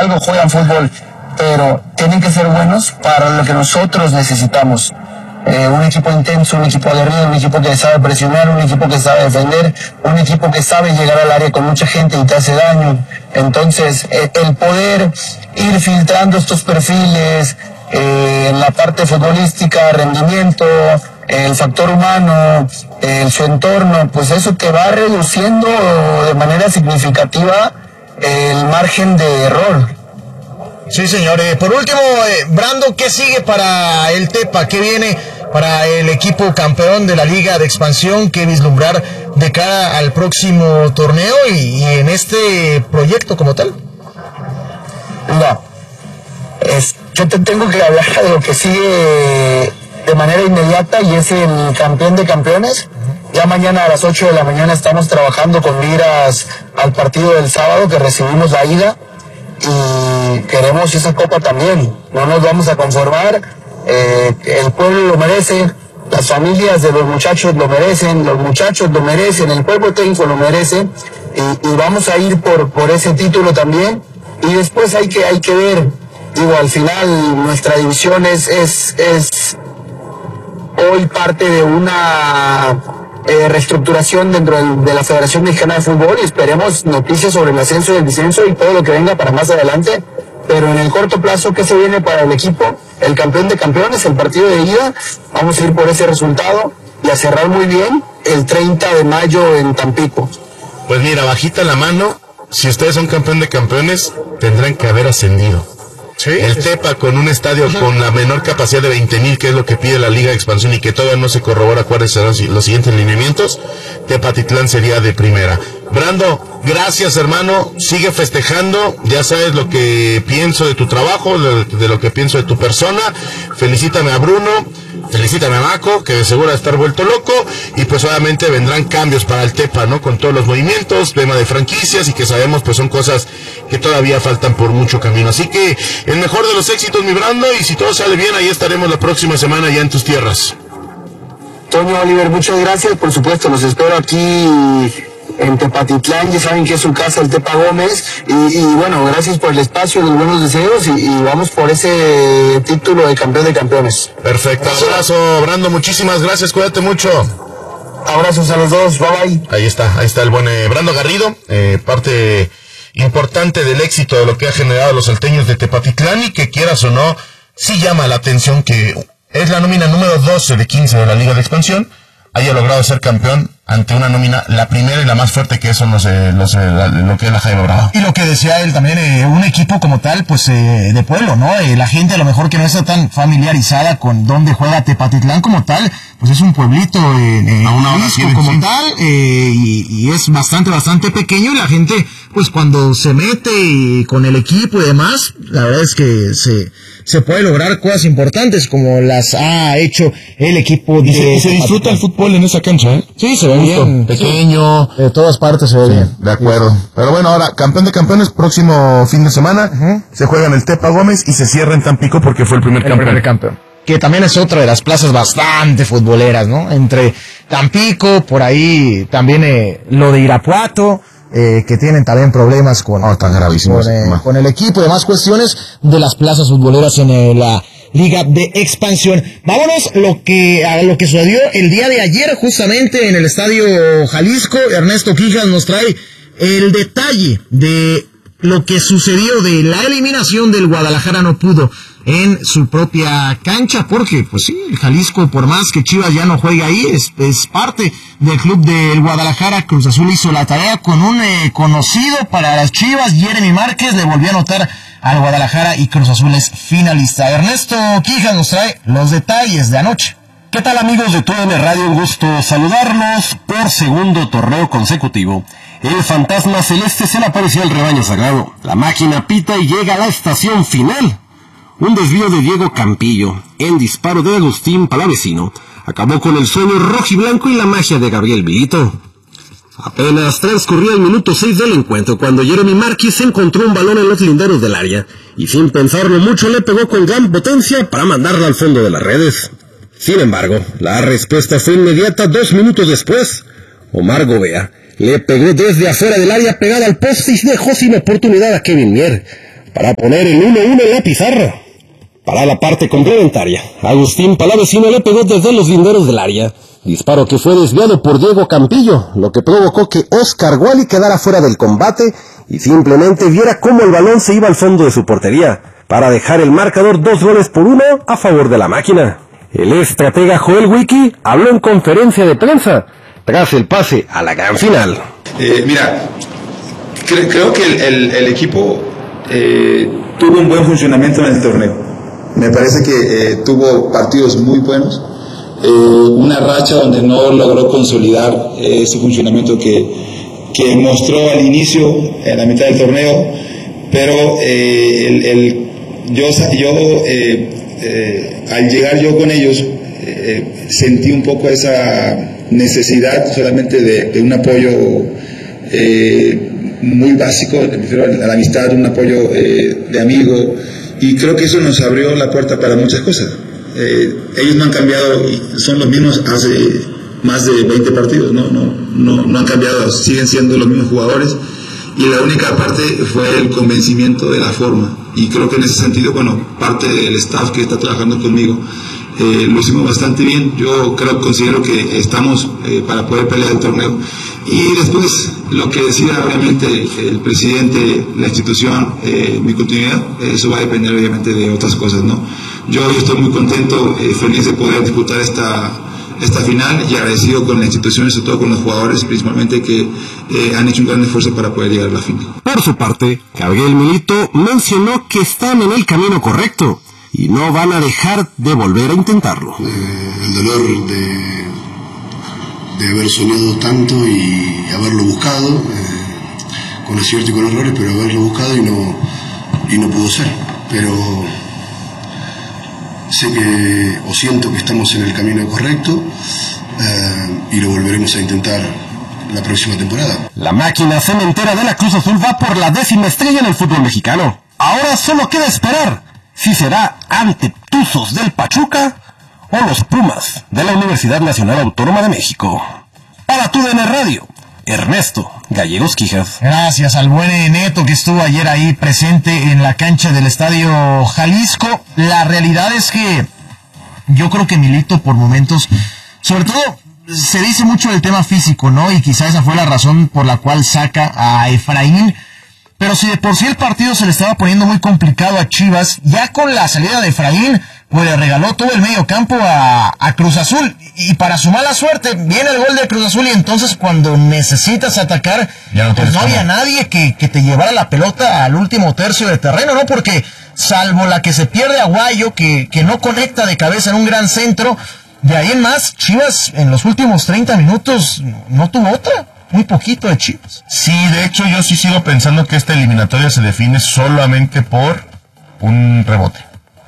algo juegan fútbol, pero tienen que ser buenos para lo que nosotros necesitamos. Un equipo intenso, un equipo aguerrido, un equipo que sabe presionar, un equipo que sabe defender, un equipo que sabe llegar al área con mucha gente y te hace daño. Entonces, el poder ir filtrando estos perfiles, en la parte futbolística, rendimiento, el factor humano, su entorno, pues eso te va reduciendo de manera significativa el margen de error. Sí, señor. Por último, Brando, ¿qué sigue para el Tepa? ¿Qué viene para el equipo campeón de la Liga de Expansión? ¿Qué vislumbrar de cara al próximo torneo y en este proyecto como tal? No. Yo te tengo que hablar de lo que sigue de manera inmediata y es el campeón de campeones. Ya mañana a las 8 de la mañana estamos trabajando con miras al partido del sábado que recibimos la ida y queremos esa copa también. No nos vamos a conformar. El pueblo lo merece, las familias de los muchachos lo merecen, los muchachos lo merecen, el cuerpo técnico lo merece y vamos a ir por ese título también y después hay que ver. Digo, al final nuestra división es hoy parte de una reestructuración dentro de la Federación Mexicana de Fútbol y esperemos noticias sobre el ascenso y el descenso y todo lo que venga para más adelante, pero en el corto plazo, ¿qué se viene para el equipo? El campeón de campeones, el partido de ida, vamos a ir por ese resultado y a cerrar muy bien el 30 de mayo en Tampico. Pues mira, bajita la mano, si ustedes son campeón de campeones, tendrán que haber ascendido. Sí, el Tepa con un estadio con la menor capacidad de 20,000, que es lo que pide la Liga de Expansión y que todavía no se corrobora cuáles serán los siguientes lineamientos, Tepatitlán sería de primera. Brando, gracias hermano, sigue festejando, ya sabes lo que pienso de tu trabajo, de lo que pienso de tu persona, felicítame a Bruno, felicítame a Maco, que de seguro va a estar vuelto loco, y pues obviamente vendrán cambios para el Tepa, ¿no? Con todos los movimientos, tema de franquicias, y que sabemos pues son cosas que todavía faltan por mucho camino. Así que el mejor de los éxitos, mi Brando, y si todo sale bien, ahí estaremos la próxima semana ya en tus tierras. Toño, Oliver, muchas gracias, por supuesto, los espero aquí en Tepatitlán, ya saben que es su casa, el Tepa Gómez, y bueno, gracias por el espacio, los buenos deseos, y vamos por ese título de campeón de campeones. Perfecto, abrazo, Brando, muchísimas gracias, cuídate mucho. Abrazos a los dos, bye bye. Ahí está el buen Brando Garrido, parte importante del éxito de lo que ha generado los salteños de Tepatitlán, y que quieras o no, sí llama la atención que es la nómina número 12 de 15 de la Liga de Expansión, haya logrado ser campeón ante una nómina, la primera y la más fuerte, que son lo que es la Jaime Bravo. Y lo que decía él también, un equipo como tal, pues de pueblo, ¿no? La gente a lo mejor que no está tan familiarizada con dónde juega Tepatitlán como tal, pues es un pueblito como tal, y es bastante pequeño, y la gente, pues cuando se mete con el equipo y demás, la verdad es que se puede lograr cosas importantes como las ha hecho el equipo de... Y se disfruta el fútbol en esa cancha, ¿eh? Sí, se ve bien. Pequeño. De todas partes se ve bien. De acuerdo. Pero bueno, ahora, campeón de campeones, próximo fin de semana, se juega en el Tepa Gómez y se cierra en Tampico porque fue el primer campeón. Que también es otra de las plazas bastante futboleras, ¿no? Entre Tampico, por ahí también lo de Irapuato, que tienen también problemas con el equipo y demás cuestiones de las plazas futboleras en la Liga de Expansión. Vámonos a lo que sucedió el día de ayer justamente en el Estadio Jalisco. Ernesto Quijas nos trae el detalle de lo que sucedió de la eliminación del Guadalajara. No pudo en su propia cancha, porque pues sí, el Jalisco, por más que Chivas ya no juegue ahí, es parte del club del Guadalajara. Cruz Azul hizo la tarea con un conocido para las Chivas, Jeremy Márquez, le volvió a anotar al Guadalajara y Cruz Azul es finalista. Ernesto Quijas nos trae los detalles de anoche. ¿Qué tal, amigos de TUDN Radio? Un gusto saludarlos por segundo torneo consecutivo. El fantasma celeste se le apareció al rebaño sagrado. La máquina pita y llega a la estación final. Un desvío de Diego Campillo, el disparo de Agustín Palavecino, acabó con el sueño rojiblanco y la magia de Gabriel Milito. Apenas transcurría el minuto 6 del encuentro cuando Jeremy Márquez encontró un balón en los linderos del área y sin pensarlo mucho le pegó con gran potencia para mandarla al fondo de las redes. Sin embargo, la respuesta fue inmediata 2 minutos después. Omar Gobea le pegó desde afuera del área pegada al poste y dejó sin oportunidad a Kevin Mier. para poner el 1-1 en la pizarra. Para la parte complementaria, Agustín Palavecino le pegó desde los linderos del área. Disparo que fue desviado por Diego Campillo, lo que provocó que Oscar Wally quedara fuera del combate y simplemente viera cómo el balón se iba al fondo de su portería, para dejar el marcador 2-1 a favor de la máquina. El estratega Joel Wiki habló en conferencia de prensa tras el pase a la gran final. Creo que el equipo tuvo un buen funcionamiento en el torneo. Me parece que tuvo partidos muy buenos, una racha donde no logró consolidar ese funcionamiento que mostró al inicio, en la mitad del torneo, pero al llegar yo con ellos sentí un poco esa necesidad solamente de un apoyo muy básico, a la amistad, un apoyo de amigo, y creo que eso nos abrió la puerta para muchas cosas. Ellos no han cambiado, son los mismos hace más de 20 partidos, no han cambiado, siguen siendo los mismos jugadores, y la única parte fue el convencimiento de la forma, y creo que en ese sentido, parte del staff que está trabajando conmigo lo hicimos bastante bien. Yo considero que estamos para poder pelear el torneo, y después lo que decida obviamente el presidente, la institución, mi continuidad, eso va a depender obviamente de otras cosas, Yo estoy muy contento, feliz de poder disputar esta final, y agradecido con la institución y sobre todo con los jugadores principalmente, que han hecho un gran esfuerzo para poder llegar a la final. Por su parte, Gabriel Milito mencionó que están en el camino correcto y no van a dejar de volver a intentarlo. El dolor de haber soñado tanto y haberlo buscado, con acierto y con errores, pero haberlo buscado y no pudo ser. Pero siento que estamos en el camino correcto, y lo volveremos a intentar la próxima temporada. La máquina cementera de la Cruz Azul va por la 10ª estrella en el fútbol mexicano. Ahora solo queda esperar si será ante Tuzos del Pachuca o los Pumas de la Universidad Nacional Autónoma de México. Para TUDN Radio, Ernesto Gallegos Quijas. Gracias al buen Neto, que estuvo ayer ahí presente en la cancha del Estadio Jalisco. La realidad es que yo creo que Milito por momentos, sobre todo se dice mucho del tema físico, Y quizá esa fue la razón por la cual saca a Efraín. Pero si de por sí el partido se le estaba poniendo muy complicado a Chivas, ya con la salida de Efraín, pues le regaló todo el medio campo a Cruz Azul. Y para su mala suerte, viene el gol de Cruz Azul, y entonces cuando necesitas atacar, pues no había nadie que te llevara la pelota al último tercio de terreno, Porque salvo la que se pierde Aguayo, que no conecta de cabeza en un gran centro, de ahí en más, Chivas en los últimos 30 minutos no tuvo otra. Muy poquito de Chivas. Sí, de hecho yo sí sigo pensando que esta eliminatoria se define solamente por un rebote,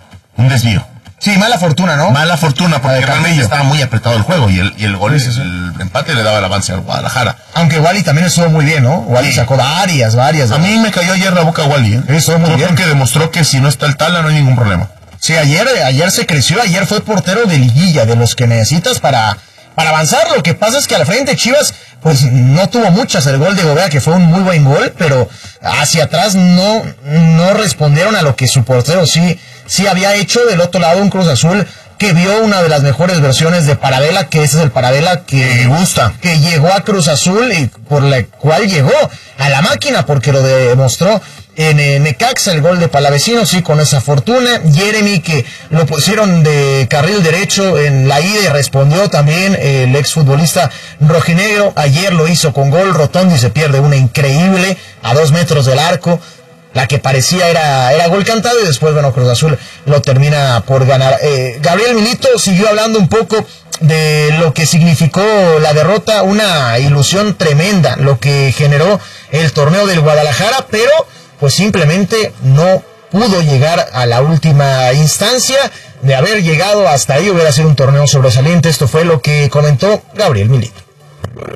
un desvío. Sí, mala fortuna, Mala fortuna, porque realmente estaba muy apretado el juego, y el gol, el empate le daba el avance al Guadalajara. Aunque Wally también estuvo muy bien, Wally sacó varias. A mí me cayó ayer la boca Wally, Estuvo muy bien. Porque demostró que si no está el Tala no hay ningún problema. Sí, ayer se creció, ayer fue portero de liguilla, de los que necesitas para avanzar. Lo que pasa es que al frente Chivas pues no tuvo muchas. El gol de Gobea, que fue un muy buen gol, pero hacia atrás no respondieron a lo que su portero sí había hecho. Del otro lado, un Cruz Azul que vio una de las mejores versiones de Paradela, que ese es el Paradela que gusta, que llegó a Cruz Azul y por la cual llegó a la máquina, porque lo demostró en Necaxa, el gol de Palavecino, sí, con esa fortuna. Jeremy, que lo pusieron de carril derecho en la ida y respondió también el exfutbolista rojinegro. Ayer lo hizo con gol. Rotondi se pierde una increíble a 2 metros del arco. La que parecía era gol cantado, y después, Cruz Azul lo termina por ganar. Gabriel Milito siguió hablando un poco de lo que significó la derrota, una ilusión tremenda, lo que generó el torneo del Guadalajara, pero pues simplemente no pudo llegar a la última instancia. De haber llegado hasta ahí hubiera sido un torneo sobresaliente. Esto fue lo que comentó Gabriel Milito.